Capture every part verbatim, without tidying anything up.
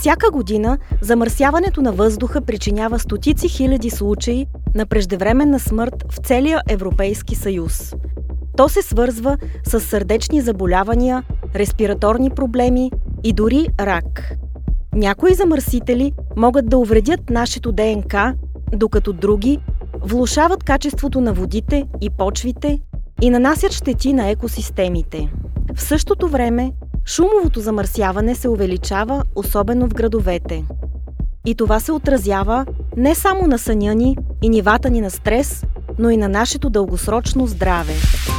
Всяка година замърсяването на въздуха причинява стотици хиляди случаи на преждевременна смърт в целия Европейски съюз. То се свързва с сърдечни заболявания, респираторни проблеми и дори рак. Някои замърсители могат да увредят нашето ДНК, докато други влошават качеството на водите и почвите и нанасят щети на екосистемите. В същото време шумовото замърсяване се увеличава, особено в градовете. И това се отразява не само на съня ни и нивата ни на стрес, но и на нашето дългосрочно здраве.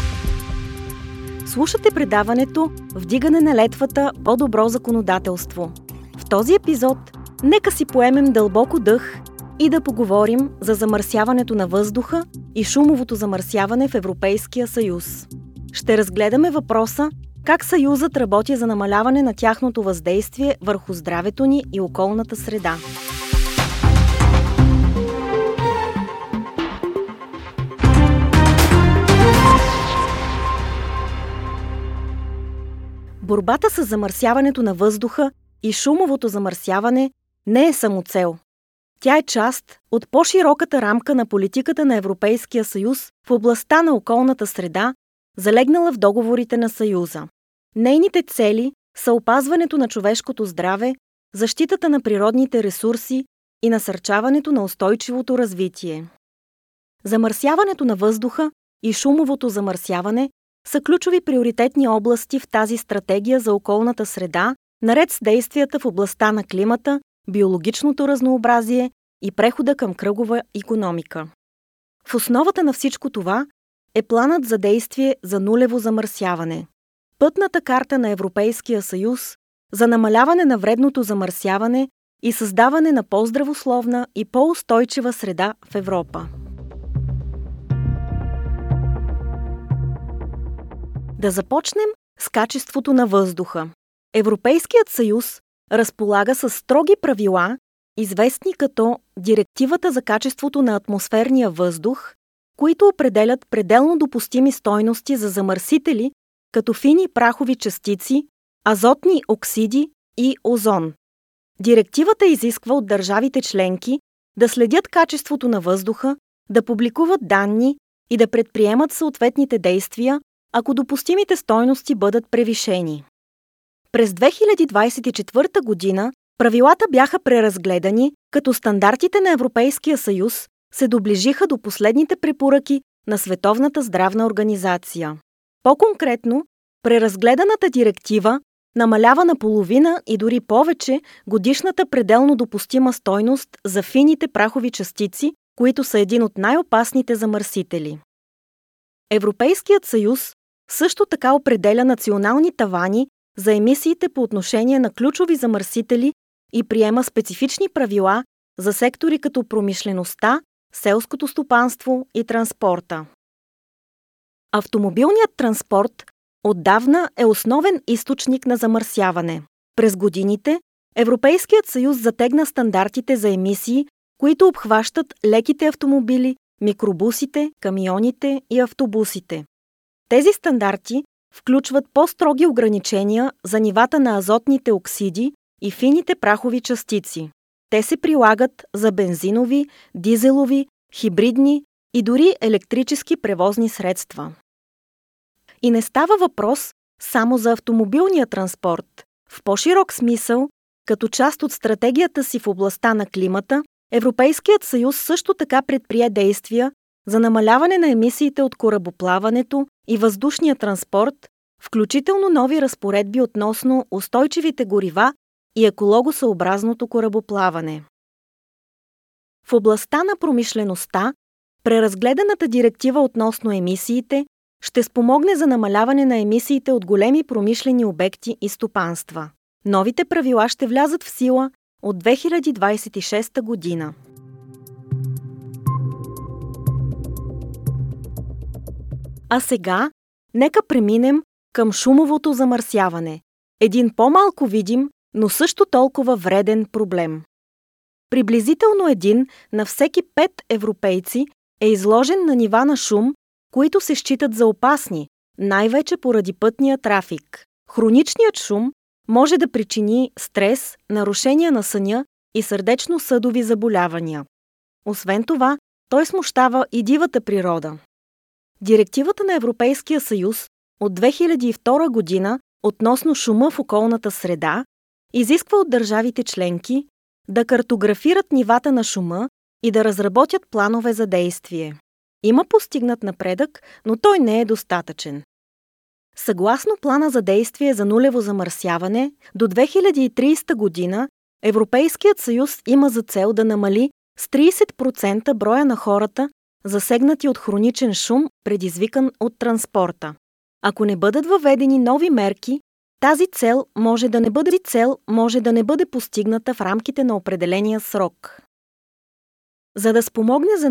Слушате предаването "Вдигане на летвата – по-добро законодателство". В този епизод нека си поемем дълбоко дъх и да поговорим за замърсяването на въздуха и шумовото замърсяване в Европейския съюз. Ще разгледаме въпроса как Съюзът работи за намаляване на тяхното въздействие върху здравето ни и околната среда. Борбата с замърсяването на въздуха и шумовото замърсяване не е самоцел. Тя е част от по-широката рамка на политиката на Европейския съюз в областта на околната среда, залегнала в договорите на Съюза. Нейните цели са опазването на човешкото здраве, защитата на природните ресурси и насърчаването на устойчивото развитие. Замърсяването на въздуха и шумовото замърсяване са ключови приоритетни области в тази стратегия за околната среда, наред с действията в областта на климата, биологичното разнообразие и прехода към кръгова икономика. В основата на всичко това е планът за действие за нулево замърсяване. Пътната карта на Европейския съюз за намаляване на вредното замърсяване и създаване на по-здравословна и по-устойчива среда в Европа. Да започнем с качеството на въздуха. Европейският съюз разполага с строги правила, известни като Директивата за качеството на атмосферния въздух, които определят пределно допустими стойности за замърсители, като фини прахови частици, азотни оксиди и озон. Директивата изисква от държавите членки да следят качеството на въздуха, да публикуват данни и да предприемат съответните действия, ако допустимите стойности бъдат превишени. През две хиляди двадесет и четвърта година правилата бяха преразгледани, като стандартите на Европейския съюз се доближиха до последните препоръки на Световната здравна организация. По-конкретно, преразгледаната директива намалява наполовина и дори повече годишната пределно допустима стойност за фините прахови частици, които са един от най-опасните замърсители. Европейският съюз също така определя национални тавани за емисиите по отношение на ключови замърсители и приема специфични правила за сектори като промишлеността, селското стопанство и транспорта. Автомобилният транспорт отдавна е основен източник на замърсяване. През годините Европейският съюз затегна стандартите за емисии, които обхващат леките автомобили, микробусите, камионите и автобусите. Тези стандарти включват по-строги ограничения за нивата на азотните оксиди и фините прахови частици. Те се прилагат за бензинови, дизелови, хибридни и дори електрически превозни средства. И не става въпрос само за автомобилния транспорт. В по-широк смисъл, като част от стратегията си в областта на климата, Европейският съюз също така предприе действия за намаляване на емисиите от корабоплаването и въздушния транспорт, включително нови разпоредби относно устойчивите горива и екологосъобразното корабоплаване. В областта на промишлеността, преразгледаната директива относно емисиите ще спомогне за намаляване на емисиите от големи промишлени обекти и стопанства. Новите правила ще влязат в сила от две хиляди двадесет и шеста година. А сега, нека преминем към шумовото замърсяване. Един по-малко видим, но също толкова вреден проблем. Приблизително един на всеки пет европейци е изложен на нива на шум, които се считат за опасни, най-вече поради пътния трафик. Хроничният шум може да причини стрес, нарушения на съня и сърдечно-съдови заболявания. Освен това, той смущава и дивата природа. Директивата на Европейския съюз от две хиляди и втора година относно шума в околната среда изисква от държавите членки да картографират нивата на шума и да разработят планове за действие. Има постигнат напредък, но той не е достатъчен. Съгласно плана за действие за нулево замърсяване, до две хиляди и тридесета година Европейският съюз има за цел да намали с тридесет процента броя на хората, засегнати от хроничен шум, предизвикан от транспорта. Ако не бъдат въведени нови мерки, тази цел може да не бъде, цел може да не бъде постигната в рамките на определения срок. За да спомогне за